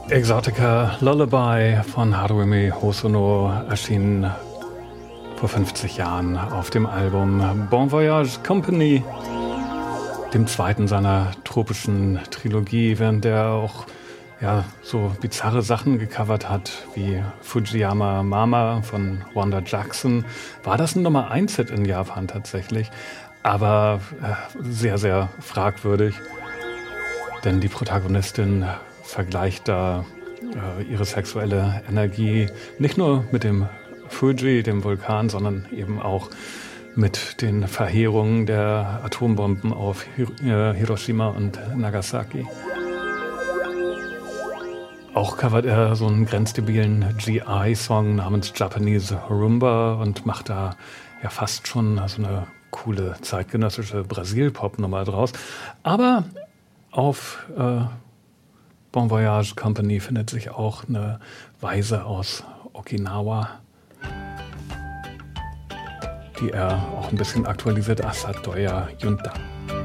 Exotica Lullaby von Haruimi Hosono erschien vor 50 Jahren auf dem Album Bon Voyage Company, dem zweiten seiner tropischen Trilogie, während er auch so bizarre Sachen gecovert hat, wie Fujiyama Mama von Wanda Jackson. War das ein Nummer-1-Hit in Japan tatsächlich, aber sehr, sehr fragwürdig, denn die Protagonistin vergleicht da ihre sexuelle Energie nicht nur mit dem Fuji, dem Vulkan, sondern eben auch mit den Verheerungen der Atombomben auf Hiroshima und Nagasaki. Auch covert er so einen grenzdebilen GI-Song namens Japanese Rumba und macht da ja fast schon so eine coole zeitgenössische Brasil-Pop-Nummer draus. Aber auf Bon Voyage Company findet sich auch eine Weise aus Okinawa, die er auch ein bisschen aktualisiert. Asatoya Junta.